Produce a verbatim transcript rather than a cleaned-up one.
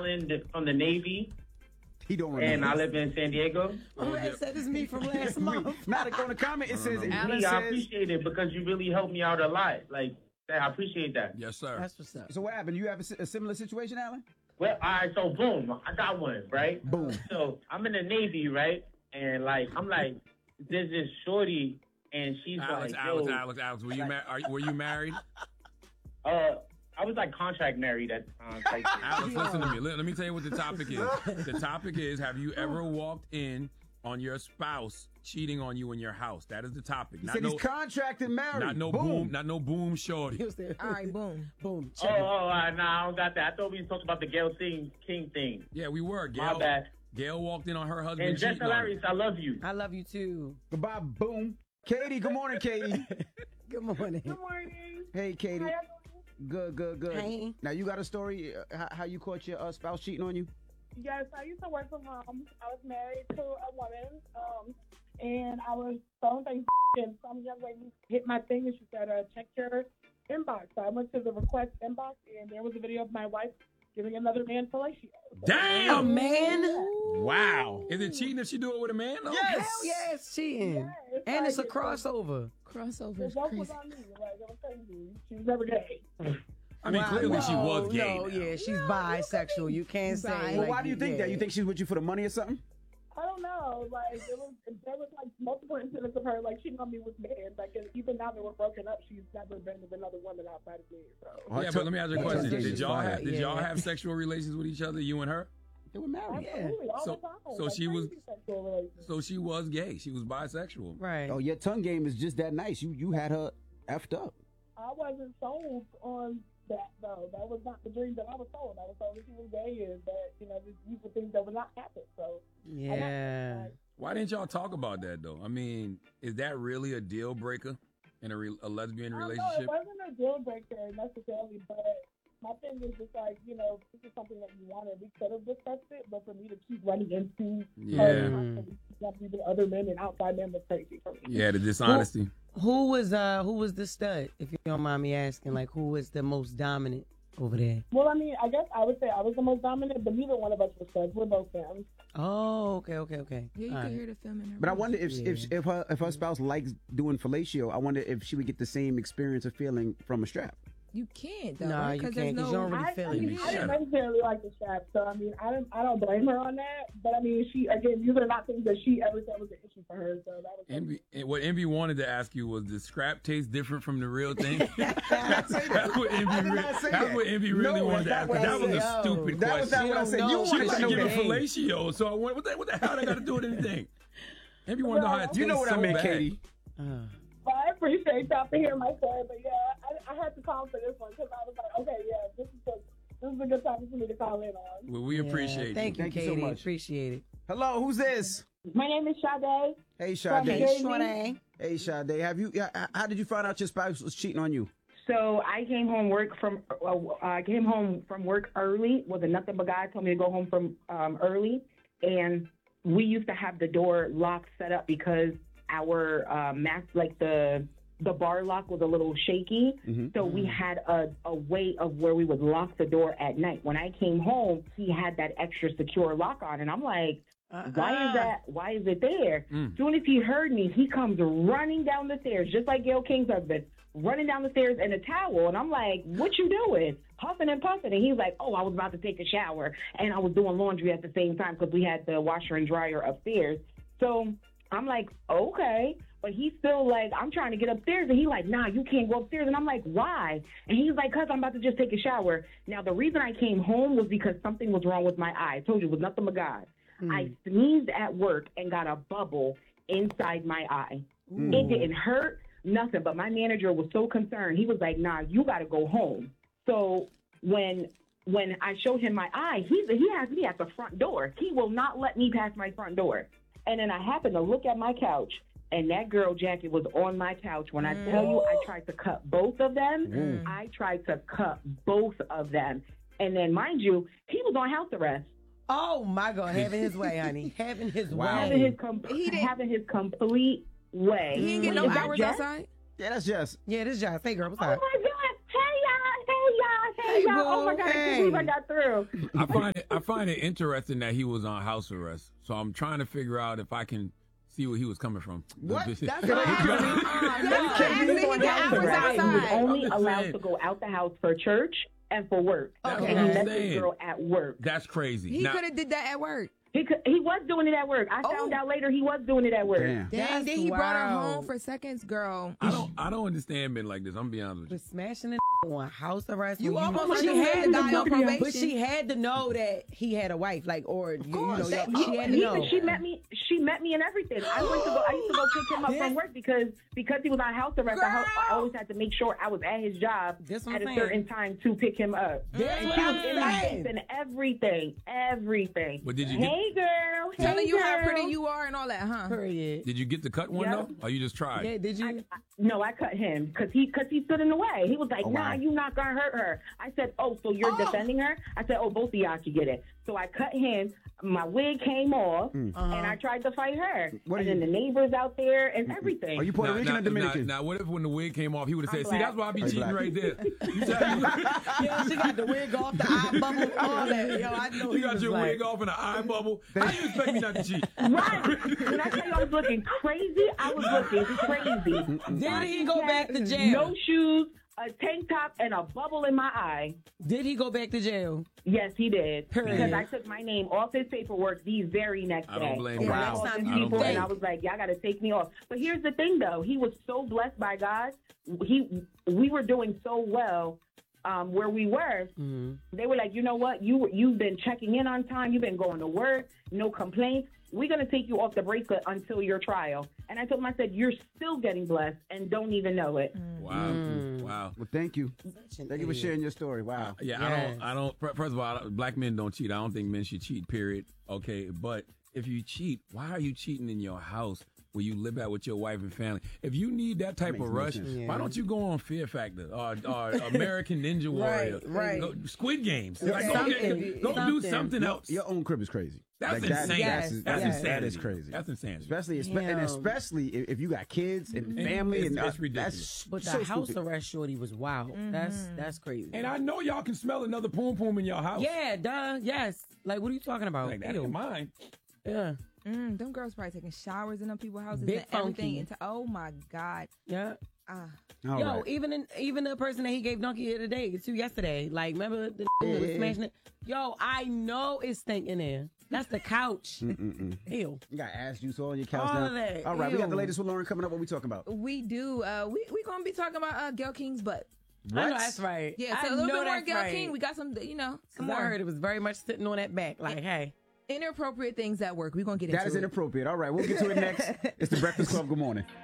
Allen the, from the Navy. He don't remember. And I live in San Diego. Oh, that said it's me from last month. Matic on the comment, it says, Alan Me, I says... appreciate it because you really helped me out a lot. Like, I appreciate that. Yes, sir. That's what's up. So what happened? You have a, si- a similar situation, Alan? Well, all right, so boom, I got one, right? Boom. So I'm in the Navy, right? And, like, I'm like, there's this shorty, and she's Alex, like, Alex, yo, Alex, Alex, were you, ma- are, were you married? uh, I was, like, contract married at the time. Like, Alex, listen to me. Let, let me tell you what the topic is. The topic is, have you ever walked in on your spouse cheating on you in your house? That is the topic. He Not said no, he's contracted married. not no boom. boom. not no boom shorty. He was there. All right, boom. Boom. oh, Check it. oh, all right, nah, I don't got that. I thought we was talking about the Gail King, King thing. Yeah, we were. Gail, My bad. Gail walked in on her husband And Jess cheating on her. Hilarious, I love you. I love you too. Goodbye, boom. Katie, good morning, Katie. Good morning. Good morning. Hey, Katie. How y'all Good, good, good. Hey. Now, you got a story uh, how, how you caught your uh, spouse cheating on you? doing? Yes, I used to work from home. I was married to a woman, um, and I was throwing things, and some young lady hit my thing, and she said, uh, check your inbox. So I went to the request inbox, and there was a video of my wife giving another man fellatio. Damn! A man? Wow. Is it cheating if she do it with a man? though? Hell yeah, it's cheating. Yeah, it's And like it's a it- crossover. Crossover The is joke crazy. was on me. Like, it was crazy. She was never gay. I mean, Wow, clearly she no, was gay. No, now. yeah, she's bisexual. You can't say. Bi. Well, like, why do you think yeah. that? You think she's with you for the money or something? I don't know. Like, it was, there was like multiple incidents of her like cheating on me with men. Like, and even now that we're broken up, she's never been with another woman outside of me. So. Yeah, but let me ask you a Yeah, question. yeah, Did she's y'all fire. have, did y'all Yeah. have sexual relations with each other, you and her? They were married. Absolutely, all So- the time. so Like, she was- crazy sexual relations. So she was gay. She was bisexual. Right. Oh, your tongue game is just that nice. You you had her effed up. I wasn't sold on that though. That was not the dream that I was sold. I was told that she was gay and that you know these were things that would not happen. So Yeah. Why didn't y'all talk about that though? I mean, is that really a deal breaker in a, re- a lesbian I don't know, relationship? it wasn't a deal breaker necessarily, but my thing is just like you know this is something that you wanted. We could have discussed it, but for me to keep running into Yeah. her constantly keep with other men and outside men was crazy for me. Yeah, the dishonesty. Who was uh who was the stud? If you don't mind me asking, like who was the most dominant over there? Well, I mean, I guess I would say I was the most dominant, but neither one of us was studs. We're both femmes. Oh, okay, okay, okay. Yeah, you All can right. hear the film in her But I voice. wonder if if if her if her spouse likes doing fellatio, I wonder if she would get the same experience of feeling from a strap. You can't, though. Nah, right? you 'Cause can't, there's 'cause you no... don't really I, feel I, it. mean, I didn't Shut up. necessarily like the strap, so I mean, I don't, I don't blame her on that. But I mean, she again, these are not things that she ever said was an issue for her. So that was. Envy, and what Envy wanted to ask you was, does scrap taste different from the real thing? that's, that's what Envy, I did re- not say that's that. what Envy really No, wanted to that's ask. not But what that I was a said. stupid That was question. not what I She said. don't You know. She wanted was to know giving that. fellatio, so I went, what the, what the hell I got to do with anything? Envy wanted to know how it tastes You know what so I meant, bad. Katie. Uh, But I appreciate y'all for hearing my story. But yeah, I, I had to call for this one because I was like, okay, yeah, this is a, this is a good time for me to call in on. Well, we yeah, appreciate you. Thank you, Thank you so Katie. much. Appreciate it. Hello, who's this? My name is Sade. Hey, From Sade. Hey, Shorty. Hey, Sade. Have you? yeah, h- How did you find out your spouse was cheating on you? So I came home work from uh, I came home from work early. Was a nothing but guy told me to go home from um, early, and we used to have the door lock set up because our uh, mask, like the the bar lock, was a little shaky. Mm-hmm. So we had a, a way of where we would lock the door at night. When I came home, he had that extra secure lock on, and I'm like, why is that? Why is it there? Mm. Soon as he heard me, he comes running down the stairs, just like Gail King's husband, running down the stairs in a towel. And I'm like, what you doing? Huffing and puffing. And he's like, oh, I was about to take a shower. And I was doing laundry at the same time because we had the washer and dryer upstairs. So I'm like, okay. But he's still like, I'm trying to get upstairs. And he's like, nah, you can't go upstairs. And I'm like, why? And he's like, because I'm about to just take a shower. Now, the reason I came home was because something was wrong with my eye. I told you, it was nothing but God. I sneezed at work and got a bubble inside my eye. It didn't hurt, nothing, but my manager was so concerned. He was like, nah, you got to go home. So when when I showed him my eye, he, he has me at the front door. He will not let me pass my front door. And then I happened to look at my couch, and that girl jacket was on my couch. When I tell you I tried to cut both of them, I tried to cut both of them. And then, mind you, he was on house arrest. Oh my God, having his way, honey, having his Wow. Having way. his, com- He didn't- having his complete way. He didn't get no Is that hours Jess? outside? Yeah, that's just. Yeah, this Josh. Hey, girl, what's Oh up? my God! Hey y'all! Hey y'all! Hey, y'all. Oh my God, I can't believe I got through. I find it I find it interesting that he was on house arrest. So I'm trying to figure out if I can see where he was coming from. What? That's That's what happened. He No, was actually, on he house got hours arrest. He was outside. only I'm just allowed saying. to go out the house for church and for work. That's Okay. And what he I'm met this saying. girl at work. That's crazy. He Now- could have did that at work. He could, he was doing it at work. I found Oh. out later he was doing it at work. Damn. Dang, That's then he brought her wild. home for seconds, girl. I don't I don't understand men like this. I'm gonna be honest with you. But smashing the on house arrest. You when almost she understood had the to guy know, on probation. but she had to know that he had a wife, like, or you, you know, course. yeah, He- she had to he- know. She met me. She met me and everything. I went to go. I used to go pick him up from work because because he was on house arrest. I, ho- I always had to make sure I was at his job That's what at I'm a saying. certain time to pick him up. That's And what she was I'm in my saying. face and everything, everything. But did you get- Hey girl, hey Telling you girl. how pretty you are and all that, huh? Period. Did you get the cut one Yep. though? Or you just tried? Yeah, did you? I, I, no, I cut him because he because he stood in the way. He was like, Oh, "Nah, wow. you not gonna hurt her." I said, "Oh, so you're Oh. defending her?" I said, "Oh, both of y'all can get it." So I cut him. My wig came off, Mm. Uh-huh. and I tried to fight her. What and are then you- the neighbors out there and everything. Are you Puerto Now- Rican now- or Dominican? Now, now, what if when the wig came off, he would have I'm said, "See, that's black. why I be Are you cheating black? right there." You tell me, Yeah, she got the wig off, the eye bubble, all that. Yo, I know you he got was your like, wig off and an eye bubble. How you expect me not to cheat? Right. When I tell you I was looking crazy, I was looking crazy. Did he go back to jail? No shoes, a tank top, and a bubble in my eye. Did he go back to jail? Yes, he did. Period. Because I took my name off his paperwork the very next day. I don't blame And you. I Wow. called Next some time you people think. and I was like, y'all got to take me off. But here's the thing, though. He was so blessed by God. He, we were doing so well um, where we were. Mm-hmm. They were like, you know what? You, you've been checking in on time. You've been going to work. No complaints. We're going to take you off the bracelet until your trial. And I told him, I said, you're still getting blessed and don't even know it. Wow, Mm. wow. Well, thank you. Such an Thank you for idiot. sharing your story. Wow. Yeah, I Yes. don't. I don't. fir- First of all, I don't- black men don't cheat. I don't think men should cheat. Period. Okay, but if you cheat, why are you cheating in your house where you live out with your wife and family? If you need that type Makes of no rush, sense. Yeah. why don't you go on Fear Factor or, or American Ninja Warrior? right. Go- Squid Games. Yeah, Like, go something. get- go do Something. something else. Your own crib is crazy. That's Like, that- insane. Yes, That's, That's yes. insanity. That is crazy. That's insanity. Especially, espe- and Damn. especially if, if you got kids and family, it's- and uh, it's ridiculous. That's But the so house stupid. arrest shorty was wild. That's that's crazy. And I know y'all can smell another poom poom in your house. yeah, duh, yes. Like, what are you talking about? Like that Ew. ain't mine. Yeah, Mm, them girls probably taking showers in them people's houses Big and everything. funky. Into, oh my God. yeah. Ah. All Yo, right. even in, even the person that he gave donkey the day to yesterday, like, remember the Yeah, that was yeah, smashing it? Yo, I know it's stinking there. That's the couch. Mm-mm-mm. Ew. You got ass juice all on your couch All now. of that. All right, we got the Ew. latest with Lauren coming up. What we talking about? We do. Uh, we we gonna be talking about uh, Gail King's butt. I know that's right. Yeah, I so a little know bit more that's Gail right. King. We got some, you know, some 'Cause I more heard it was very much sitting on that back. Like, hey. inappropriate things at work. We gonna get That into is it. inappropriate. All right, we'll get to it next. It's the Breakfast Club. Good morning.